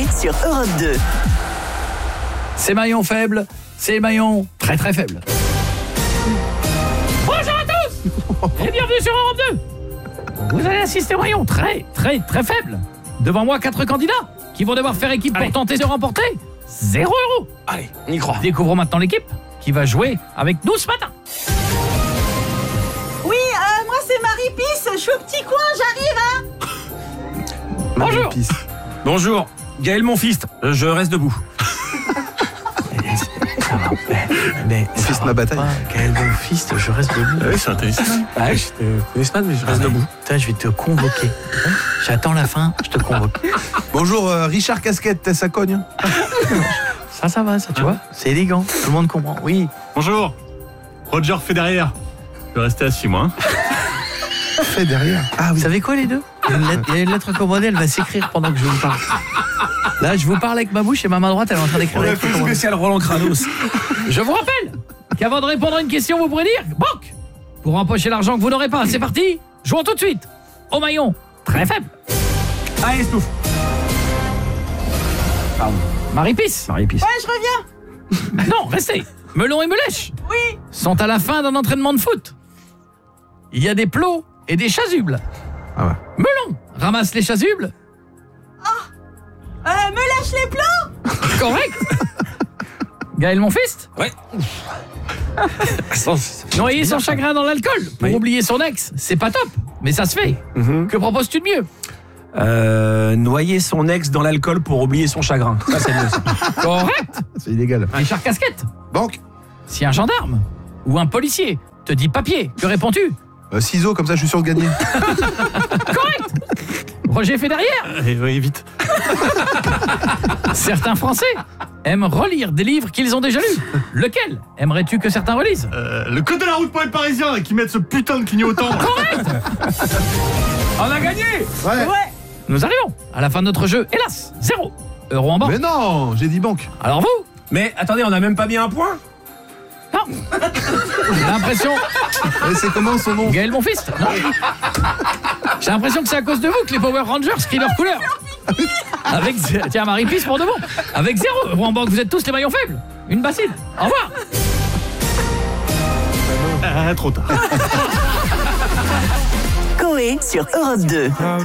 sur Europe 2. C'est maillon faible, c'est maillon très très faible. Bonjour à tous et bienvenue sur Europe 2. Vous allez assister au maillon très très très faible. Devant moi, 4 candidats qui vont devoir faire équipe pour tenter de remporter 0 €. Allez, on y croit. Découvrons maintenant l'équipe qui va jouer avec nous ce matin. Oui, moi c'est Marie-Pisse, je suis au petit coin, j'arrive, Bonjour. Bonjour, Gaël mon fils, je reste debout. Mais fils de ma bataille. Quel bon fils, je reste debout. Oui, c'est intéressant. Ah, je te connais pas, mais je reste debout. Putain, je vais te convoquer. J'attends la fin, je te convoque. Bonjour, Richard Casquette, ça cogne. Ça va, ça, tu vois. C'est élégant, tout le monde comprend. Oui. Bonjour, Roger Federer. Je vais rester assis, moi. Fait derrière. Ah Vous oui. savez quoi, les deux il y a une lettre commandée, elle va s'écrire pendant que je vous parle. Là, je vous parle avec ma bouche et ma main droite, elle est en train d'écrire la lettre commandée. spécial Roland Kranos. Je vous rappelle qu'avant de répondre à une question, vous pourrez dire banque pour empocher l'argent que vous n'aurez pas. C'est parti. Jouons tout de suite au maillon très faible. Allez, Stouff. Marie-Pisse. Ouais, je reviens. Non, restez. Melon et Melèche Oui. sont à la fin d'un entraînement de foot. Il y a des plots et des chasubles. Ah ouais. Melon ramasse les chasubles. Me lâche les plots. Correct. Gaël mon fils Ouais. noyer son chagrin dans l'alcool pour oublier son ex, c'est pas top, mais ça se fait. Que proposes-tu de mieux? Noyer son ex dans l'alcool pour oublier son chagrin. Ça, c'est mieux. Ça. Correct. C'est illégal. Richard Casquette, Banque. si un gendarme ou un policier te dit papier, que réponds-tu? Ciseaux, comme ça je suis sûr de gagner. Correct. Roger fait derrière. Oui, vite. Certains Français aiment relire des livres qu'ils ont déjà lus. Lequel aimerais-tu que certains relisent? Le code de la route pour être parisien et qui mettent ce putain de clignotant. Correct. On a gagné. Ouais. Nous arrivons à la fin de notre jeu. Hélas, 0 € en banque. Mais non, j'ai dit banque. Alors vous? Mais attendez, on a même pas mis un point. Non. J'ai l'impression... Et c'est comment son nom? Gaël mon fils? Non. J'ai l'impression que c'est à cause de vous que les Power Rangers crient leur couleur. Avec... Tiens, Marie-Pisse pour de bon. Avec 0 € en banque, vous êtes tous les maillons faibles. Une bassine. Au revoir. Trop tard. Coé sur Europe 2.